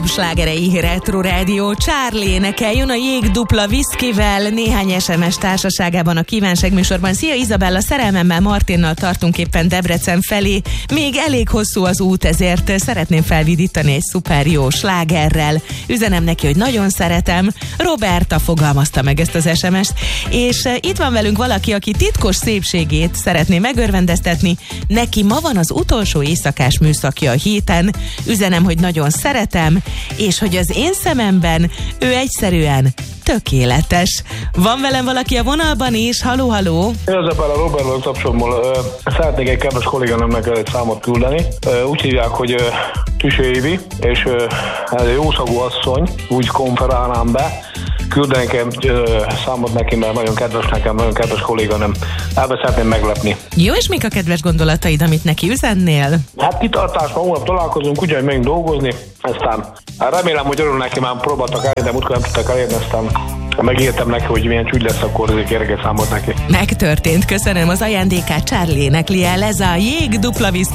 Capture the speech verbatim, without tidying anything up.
Slágerei Retro Rádió. Charlie énekel, jön a Jég dupla viszkivel, néhány es em es társaságában a kívánság műsorban. Szia Izabella, szerelmemmel Martinnal tartunk éppen Debrecen felé. Még elég hosszú az út, ezért szeretném felvidítani egy szuper jó slágerrel. Üzenem neki, hogy nagyon szeretem. Roberta fogalmazta meg ezt az es em est, és itt van velünk valaki, aki titkos szépségét szeretné megörvendeztetni. Neki ma van az utolsó éjszakás műszakja a héten. Üzenem, hogy nagyon szeretem, és hogy az én szememben ő egyszerűen tökéletes. Van velem valaki a vonalban is? Haló, haló! Izabella, Robertval kapcsolatból szeretnék egy kedves kolléganőmnek egy számot küldeni. Ö, úgy hívják, hogy ö, Tüső Évi, és ö, ez egy jószagú asszony, úgy konferálnám be. Küldenek egy számot neki, mert nagyon kedves nekem, nagyon kedves kolléganőm. Elbe szeretném meglepni. Jó, és mik a kedves gondolataid, amit neki üzennél? Hát kitartás, ma hónap találkozunk, ugyanúgy megyünk dolgozni, aztán remélem, hogy örül neki, már próbáltak elérni, de múltkor nem tudtak elérni, aztán megírtam neki, hogy milyen csúgy lesz, akkor azért kérek egy számot neki. Megtörtént, köszönöm az ajándékát, Charlie énekli el, ez a Jég dupla viszki.